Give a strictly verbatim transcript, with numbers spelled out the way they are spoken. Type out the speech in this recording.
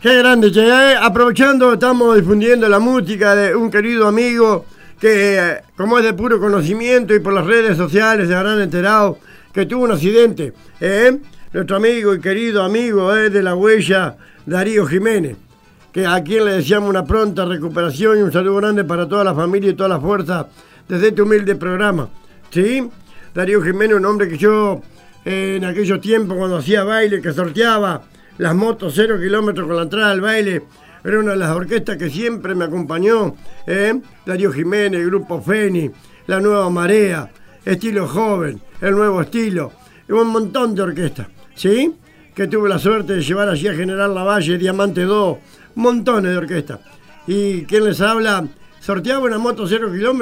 Qué grande, che. Eh, aprovechando, estamos difundiendo la música de un querido amigo que, eh, como es de puro conocimiento y por las redes sociales se habrán enterado que tuvo un accidente. ¿eh? Nuestro amigo y querido amigo eh, de la huella, Darío Jiménez, que a quien le deseamos una pronta recuperación y un saludo grande para toda la familia y toda la fuerza desde este humilde programa. ¿Sí? Darío Jiménez, un hombre que yo eh, en aquellos tiempos cuando hacía baile, que sorteaba las motos cero kilómetros con la entrada al baile, era una de las orquestas que siempre me acompañó. ¿eh? Darío Jiménez, el Grupo Feni, La Nueva Marea, Estilo Joven, El Nuevo Estilo, y un montón de orquestas, ¿sí? Que tuve la suerte de llevar allí a General Lavalle, Diamante dos, montones de orquestas. Y quien les habla, sorteaba una moto cero kilómetros.